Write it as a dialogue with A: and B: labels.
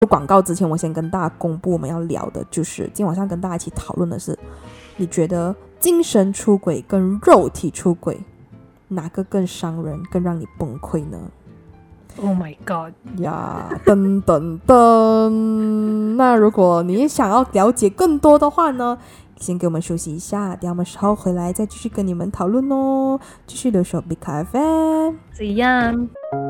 A: 广告之前，我先跟大家公布我们要聊的，就是今天晚上跟大家一起讨论的是，你觉得精神出轨跟肉体出轨哪个更伤人，更让你崩溃呢？
B: Oh my god
A: 呀，噔噔噔！那如果你想要了解更多的话呢，先给我们休息一下，等我们稍后回来再继续跟你们讨论哦。继续留守 Big FM，
B: 怎样